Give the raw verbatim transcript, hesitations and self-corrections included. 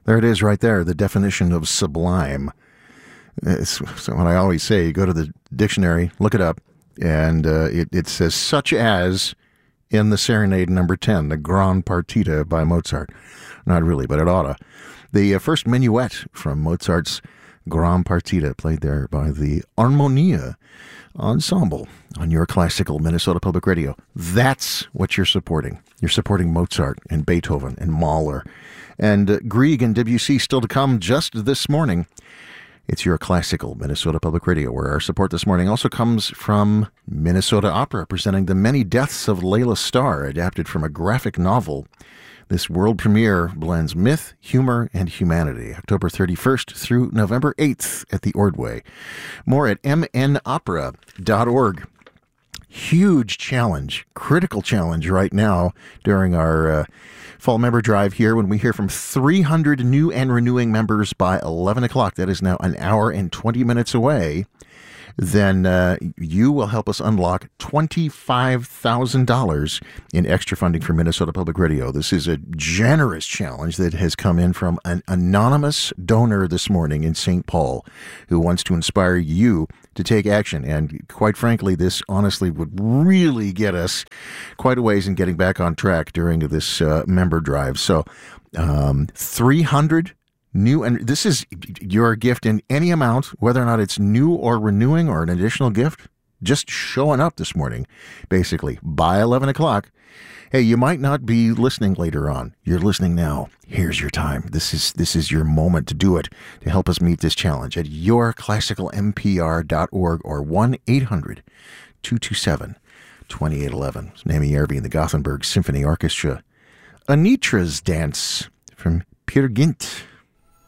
There it is right there, the definition of sublime. It's so what I always say, you go to the dictionary, look it up, and uh, it, it says such as in the Serenade number ten, the Grand Partita by Mozart. Not really, but it oughta. The uh, first minuet from Mozart's Grand Partita, played there by the Armonia Ensemble on your classical Minnesota Public Radio. That's what you're supporting. You're supporting Mozart and Beethoven and Mahler and uh, Grieg and Debussy still to come just this morning. It's your classical Minnesota Public Radio, where our support this morning also comes from Minnesota Opera, presenting The Many Deaths of Layla Starr, adapted from a graphic novel. This world premiere blends myth, humor, and humanity. October thirty-first through November eighth at the Ordway. More at m n opera dot org. Huge challenge, critical challenge right now during our uh, fall member drive here when we hear from three hundred new and renewing members by eleven o'clock. That is now an hour and twenty minutes away. Then uh, you will help us unlock twenty-five thousand dollars in extra funding for Minnesota Public Radio. This is a generous challenge that has come in from an anonymous donor this morning in Saint Paul who wants to inspire you to take action. And quite frankly, this honestly would really get us quite a ways in getting back on track during this uh, member drive. So um, three hundred new, and this is your gift in any amount, whether or not it's new or renewing or an additional gift, just showing up this morning, basically, by eleven o'clock. Hey, you might not be listening later on. You're listening now. Here's your time. This is this is your moment to do it, to help us meet this challenge at your classical m p r dot org or one eight hundred two two seven two eight one one. Naomi Yerby and the Gothenburg Symphony Orchestra. Anitra's Dance from Peter Gynt.